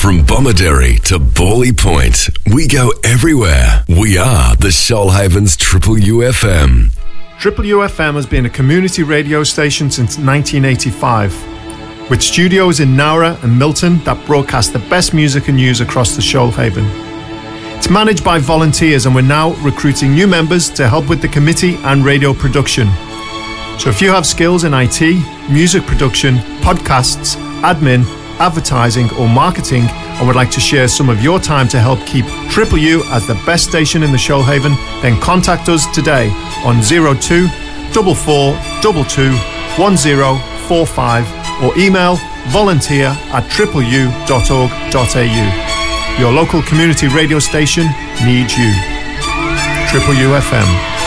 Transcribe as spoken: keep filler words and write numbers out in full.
From Bomaderry to Bawley Point, we go everywhere. We are the Shoalhaven's Triple U F M. Triple U F M has been a community radio station since nineteen eighty-five, with studios in Nowra and Milton that broadcast the best music and news across the Shoalhaven. It's managed by volunteers, and we're now recruiting new members to help with the committee and radio production. So if you have skills in I T, music production, podcasts, admin, advertising or marketing, and would like to share some of your time to help keep Triple U as the best station in the Shoalhaven, then contact us today on zero two four four two two one zero four five or email volunteer at triple u dot org dot a u. Your local community radio station needs you. Triple U F M.